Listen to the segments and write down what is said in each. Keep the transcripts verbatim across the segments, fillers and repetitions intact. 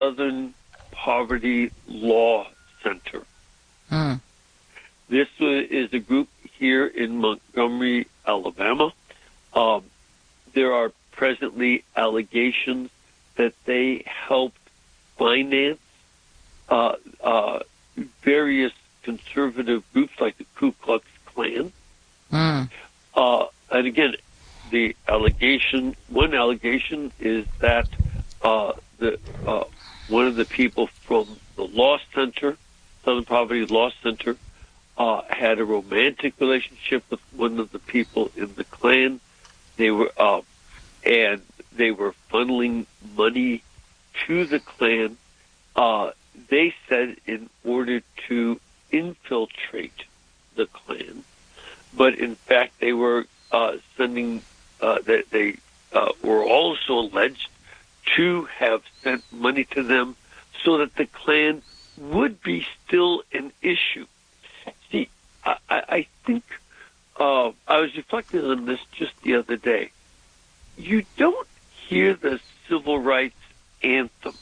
Southern Poverty Law Center. Hmm. This is a group here in Montgomery, Alabama. Um, there are presently allegations that they helped finance uh, uh, various conservative groups like the Ku Klux Klan. Mm. Uh, and again, the allegation, one allegation is that uh, the uh, one of the people from the Law Center, Southern Poverty Law Center, uh, had a romantic relationship with one of the people in the Klan. They were, uh, and they were funneling money to the Klan. Uh, they said in order to infiltrate the Klan, but in fact they were uh, sending. Uh, that they uh, were also alleged to have sent money to them so that the Klan would be still an issue. See, I, I think uh, I was reflecting on this just the other day. You don't hear the civil rights anthem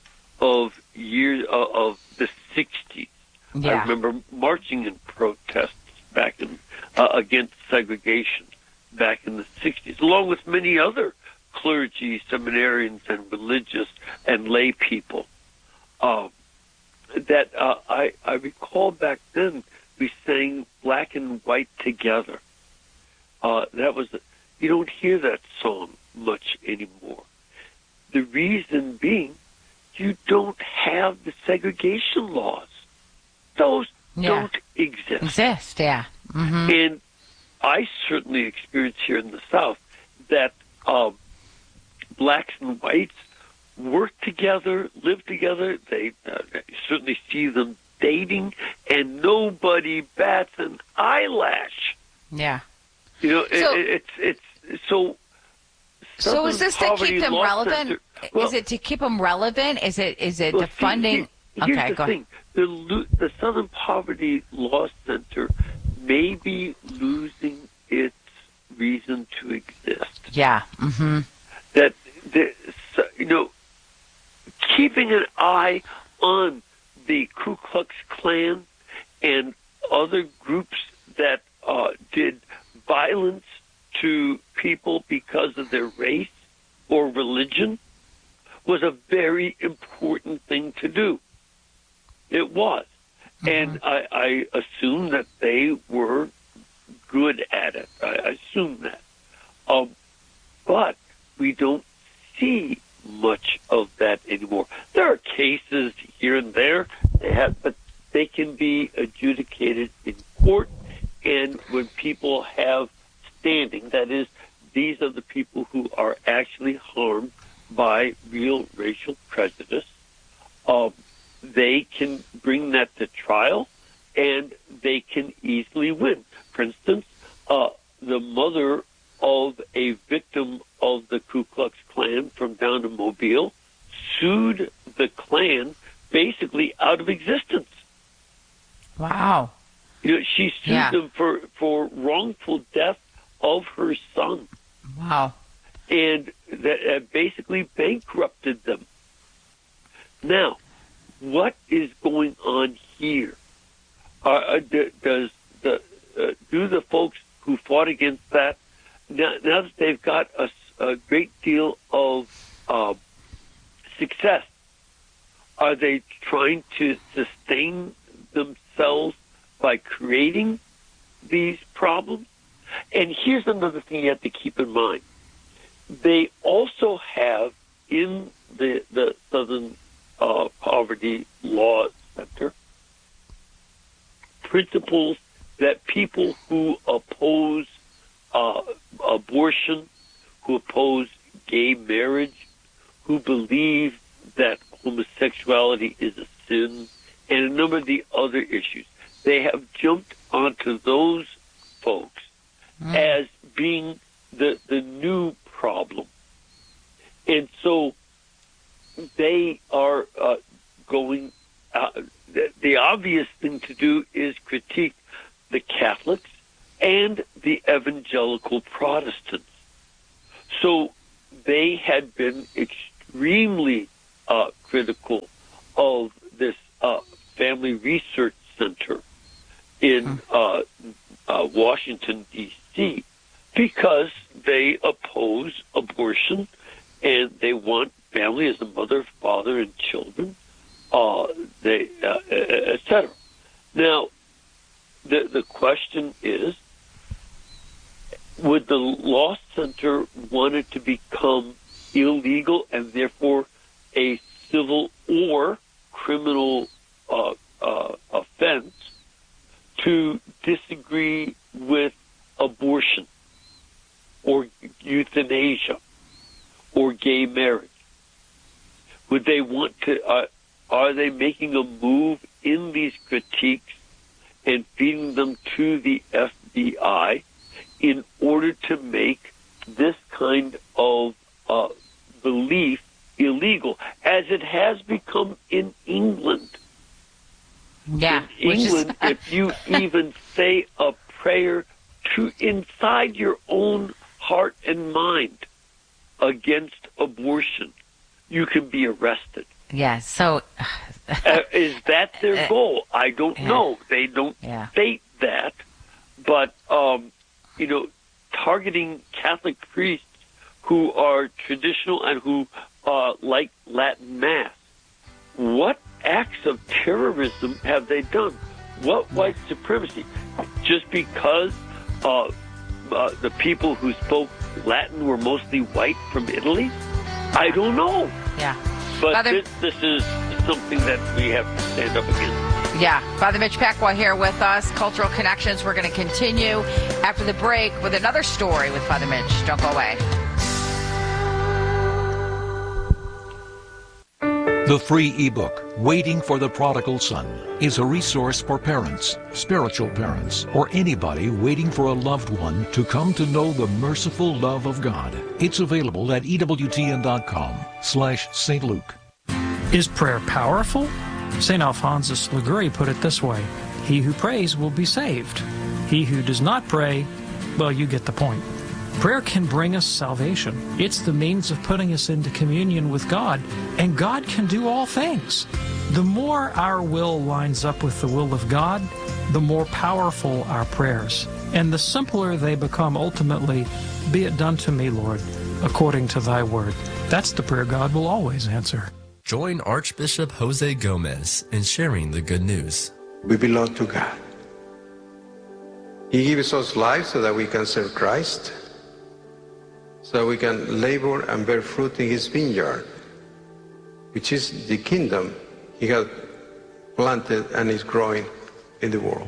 of years uh, of the sixties. Yeah. I remember marching in protests back in uh, against segregation back in the sixties, along with many other clergy, seminarians, and religious and lay people. Uh, that uh, I, I recall back then we sang "Black and White Together." Uh, that was you don't hear that song much anymore. The reason being, you don't have the segregation laws; those yeah. don't exist. Exist, yeah. Mm-hmm. And I certainly experience here in the South that um, blacks and whites work together, live together. They uh, certainly see them dating, and nobody bats an eyelash. Yeah. You know, so, it, it's it's so. So is this to keep them relevant? Center, well, is it to keep them relevant? Is it is it well, the see, funding? Here, here's okay, the go thing: the the Southern Poverty Law Center may be losing its reason to exist. Yeah. Mm-hmm. That, that you know, keeping an eye on the Ku Klux Klan and other groups that uh, did violence to people because of their race or religion was a very important thing to do. It was. Mm-hmm. And I, I assume that they were good at it. I assume that. Um, but we don't see much of that anymore. There are cases here and there, they have, but they can be adjudicated in court. And when people have standing, that is, these are the people who are actually harmed by real racial prejudice, um, they can bring that to trial, and they can easily win. For instance, uh, the mother of a victim of the Ku Klux Klan from down in Mobile sued the Klan basically out of existence. Wow. You know, she sued yeah. them for, for wrongful death of her son. Wow. And that uh, basically bankrupted them. Now, what is going on here? Uh, does the uh, do the folks who fought against that, now, now that they've got a, a great deal of uh, success, are they trying to sustain themselves by creating these problems? And here's another thing you have to keep in mind. They also have in the, the Southern uh, Poverty Law Center principles that people who oppose uh, abortion, who oppose gay marriage, who believe that homosexuality is a sin, and a number of the other issues, they have jumped onto those folks mm. as being the the new problem. And so they are uh, going, uh, the, the obvious thing to do is critique the Catholics and the evangelical Protestants. So they had been extremely uh, critical of this uh, Family Research Center in uh, uh, Washington, D C, because they oppose abortion and they want family as a mother, father, and children, uh, they, uh, et cetera. Now, the the question is, would the Law Center want it to become illegal and therefore a civil or criminal uh, uh, offense to disagree with abortion or euthanasia or gay marriage? Would they want to, uh, are they making a move in these critiques and feeding them to the F B I in order to make this kind of uh, belief illegal, as it has become in England? Yeah. In England, is... if you even say a prayer to inside your own heart and mind against abortion, you can be arrested. Yeah, so... uh, is that their goal? I don't yeah. know. They don't yeah. state that. But, um, you know, targeting Catholic priests who are traditional and who uh, like Latin Mass, what acts of terrorism have they done? What white supremacy? Just because uh, uh, the people who spoke Latin were mostly white from Italy? I don't know. Yeah. But Father, this, this is something that we have to stand up against. Yeah. Father Mitch Pacwa here with us, Cultural Connections. We're going to continue after the break with another story with Father Mitch. Don't go away. The free ebook, Waiting for the Prodigal Son, is a resource for parents, spiritual parents, or anybody waiting for a loved one to come to know the merciful love of God. It's available at ewtn.com slash Saint Luke. Is prayer powerful? Saint Alphonsus Liguori put it this way: he who prays will be saved. He who does not pray, well, you get the point. Prayer can bring us salvation. It's the means of putting us into communion with God, and God can do all things. The more our will lines up with the will of God, the more powerful our prayers, and the simpler they become ultimately. Be it done to me, Lord, according to thy word. That's the prayer God will always answer. Join Archbishop Jose Gomez in sharing the good news. We belong to God. He gives us life so that we can serve Christ, so we can labor and bear fruit in his vineyard, which is the kingdom he has planted and is growing in the world.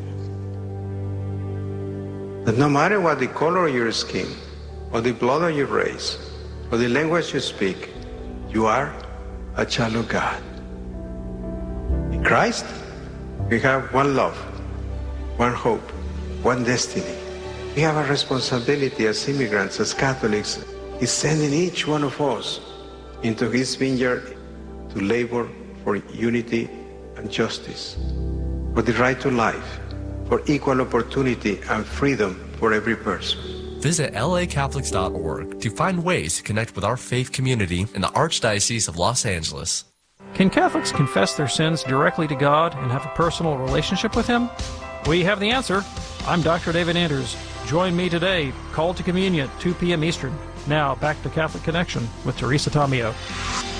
That no matter what the color of your skin, or the blood of your race, or the language you speak, you are a child of God. In Christ, we have one love, one hope, one destiny. We have a responsibility as immigrants, as Catholics. He's sending each one of us into his vineyard to labor for unity and justice, for the right to life, for equal opportunity and freedom for every person. Visit L A Catholics dot org to find ways to connect with our faith community in the Archdiocese of Los Angeles. Can Catholics confess their sins directly to God and have a personal relationship with him? We have the answer. I'm Doctor David Anders. Join me today, Call to Communion, two p.m. Eastern. Now, back to Catholic Connection with Teresa Tomeo.